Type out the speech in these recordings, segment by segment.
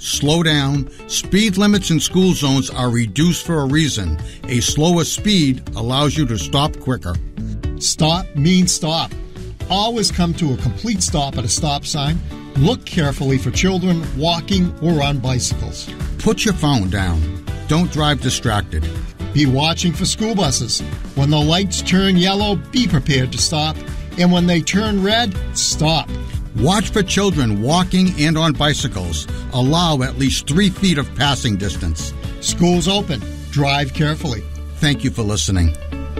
Slow down. Speed limits in school zones are reduced for a reason. A slower speed allows you to stop quicker. Stop means stop. Always come to a complete stop at a stop sign. Look carefully for children walking or on bicycles. Put your phone down. Don't drive distracted. Be watching for school buses. When the lights turn yellow, be prepared to stop. And when they turn red, stop. Watch for children walking and on bicycles. Allow at least 3 feet of passing distance. School's open. Drive carefully. Thank you for listening.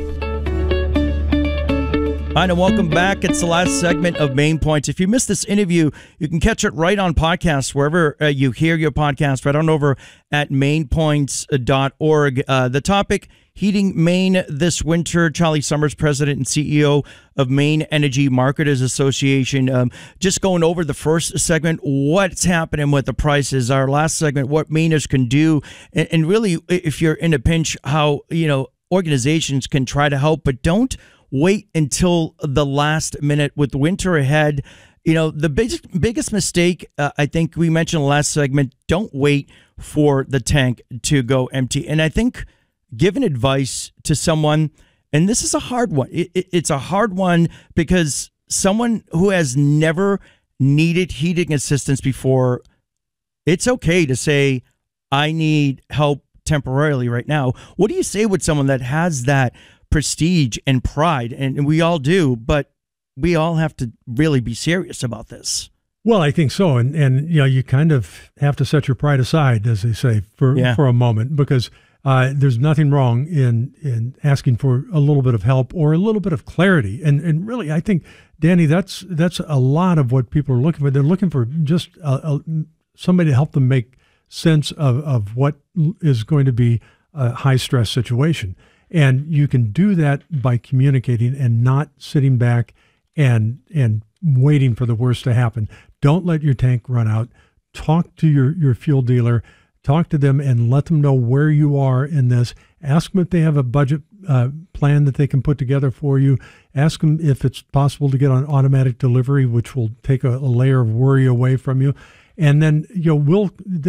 Hi, and welcome back. It's the last segment of Main Points. If you missed this interview, you can catch it right on podcast, wherever you hear your podcast, right on over at mainpoints.org. The topic, heating Maine this winter. Charlie Summers, President and CEO of Maine Energy Marketers Association. Just going over the first segment, what's happening with the prices. Our last segment, what Mainers can do. And really, if you're in a pinch, how, organizations can try to help, but don't wait until the last minute with winter ahead. The biggest mistake, I think we mentioned in the last segment, don't wait for the tank to go empty. And I think giving advice to someone, and this is a hard one. It's a hard one because someone who has never needed heating assistance before, it's okay to say, I need help temporarily right now. What do you say with someone that has that prestige and pride, and we all do, but we all have to really be serious about this? Well, I think so, and you kind of have to set your pride aside, as they say, for a moment, because there's nothing wrong in asking for a little bit of help or a little bit of clarity, and really, I think, Danny, that's a lot of what people are looking for. They're looking for just somebody to help them make sense of what is going to be a high stress situation. And you can do that by communicating and not sitting back and waiting for the worst to happen. Don't let your tank run out. Talk to your fuel dealer. Talk to them and let them know where you are in this. Ask them if they have a budget plan that they can put together for you. Ask them if it's possible to get on automatic delivery, which will take a layer of worry away from you. And then we'll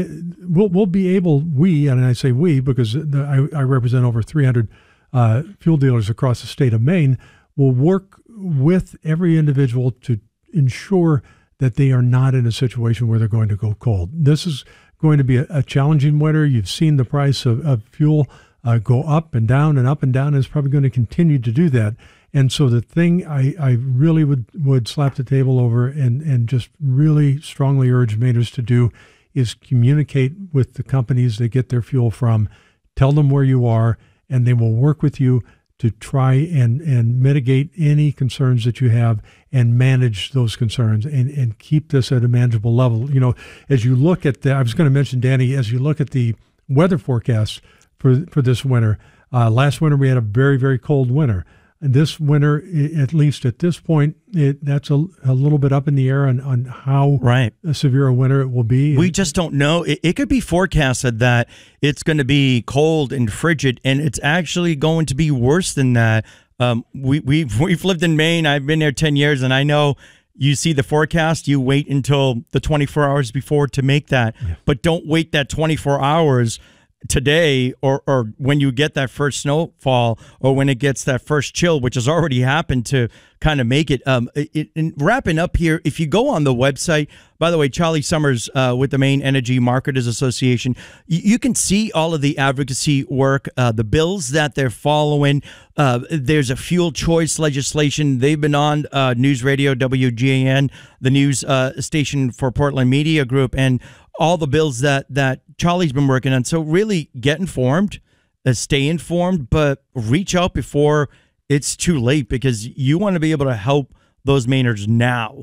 be able, and I say we because I represent over 300 fuel dealers across the state of Maine, will work with every individual to ensure that they are not in a situation where they're going to go cold. This is going to be a challenging winter. You've seen the price of fuel go up and down and up and down, and it's probably going to continue to do that. And so the thing I really would slap the table over and just really strongly urge Mainers to do is communicate with the companies they get their fuel from. Tell them where you are, and they will work with you to try and mitigate any concerns that you have and manage those concerns and keep this at a manageable level. As you look at I was going to mention, Danny, as you look at the weather forecast for this winter, last winter we had a very, very cold winter. This winter, at least at this point, that's a little bit up in the air on how severe a winter it will be. We just don't know. It could be forecasted that it's going to be cold and frigid, and it's actually going to be worse than that. We've lived in Maine. I've been there 10 years, and I know you see the forecast. You wait until the 24 hours before to make that, but don't wait that 24 hours today or when you get that first snowfall or when it gets that first chill, which has already happened, to kind of make it. And wrapping up here, if you go on the website, by the way, Charlie Summers with the Maine Energy Marketers Association, you can see all of the advocacy work, the bills that they're following. There's a fuel choice legislation. They've been on News Radio, WGAN, the news station for Portland Media Group, and all the bills that Charlie's been working on. So really get informed, stay informed, but reach out before it's too late, because you want to be able to help those Mainers now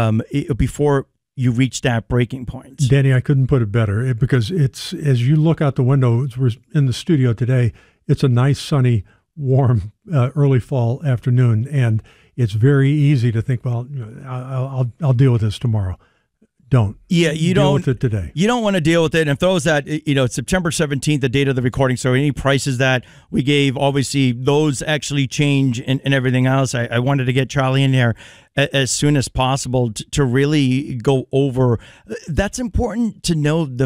before you reach that breaking point. Danny, I couldn't put it better, because it's, as you look out the window, we're in the studio today, it's a nice, sunny, warm, early fall afternoon, and it's very easy to think, well, I'll deal with this tomorrow. Don't. Yeah, you deal don't. With it today. You don't want to deal with it. And those that, it's September 17th, the date of the recording. So any prices that we gave, obviously, those actually change and everything else. I wanted to get Charlie in there as soon as possible to really go over. That's important to know the